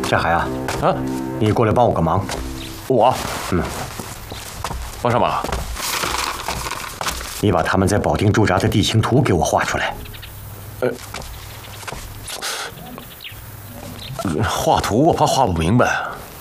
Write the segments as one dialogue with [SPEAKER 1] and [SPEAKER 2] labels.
[SPEAKER 1] 夏海啊，你过来帮我个忙。
[SPEAKER 2] 我，帮什么了？
[SPEAKER 1] 你把他们在保定驻扎的地形图给我画出来。
[SPEAKER 2] 画图我怕画不明白。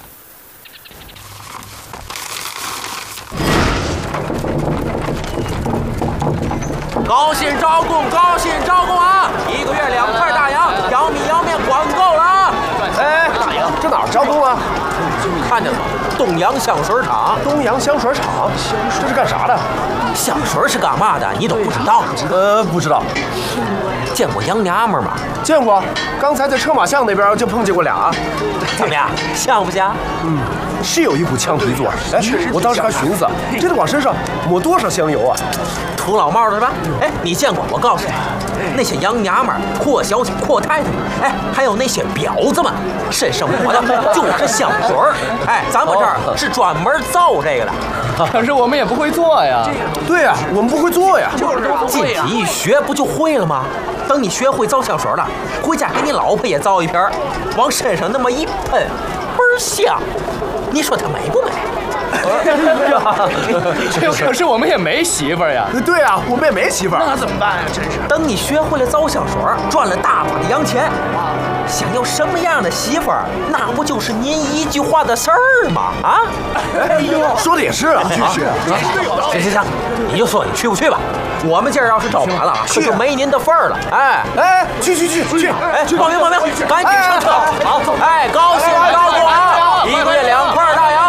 [SPEAKER 3] 高薪招工，高薪招工啊！1个月2块大洋，要米要面管够了啊！
[SPEAKER 4] 哎，这哪儿招工啊？
[SPEAKER 3] 看见了吗？东洋香水厂。
[SPEAKER 4] 东洋香水厂，这是干啥的？
[SPEAKER 3] 香水是干嘛的？你都不知道？
[SPEAKER 4] 不知道。
[SPEAKER 3] 见过洋娘们吗？
[SPEAKER 4] 见过，刚才在车马巷那边就碰见过俩。
[SPEAKER 3] 怎么样，像不像？
[SPEAKER 4] 是有一股呛鼻子味儿。哎，我当时还寻思，这得往身上抹多少香油啊？
[SPEAKER 3] 土老帽的是吧？哎，你见过？我告诉你，那些洋娘们、阔小姐、阔太太，哎，还有那些婊子们，身上抹的就是香水儿。哎，咱们这儿是专门造这个的。
[SPEAKER 5] 可是我们也不会做呀。
[SPEAKER 4] 对呀，我们不会做呀。
[SPEAKER 3] 进去一学不就会了吗？等你学会造香水了，回家给你老婆也造一瓶，往身上那么一喷，倍儿香。你说它美不美？
[SPEAKER 5] 可是我们也没媳妇儿呀。
[SPEAKER 4] 对呀，我们也没媳妇儿。
[SPEAKER 5] 那怎么办呀？真是。
[SPEAKER 3] 等你学会了造香水，赚了大把的洋钱，想要什么样的媳妇儿，那不就是您一句话的事儿吗？啊？
[SPEAKER 4] 哎呦，说的也是啊。
[SPEAKER 3] 行，你就说你去不去吧。我们今儿要是招满了，可就没您的份儿了。哎，
[SPEAKER 4] 去！
[SPEAKER 3] 哎，报名，赶紧上车。好，哎，高兴招工啊！1个月2块大洋。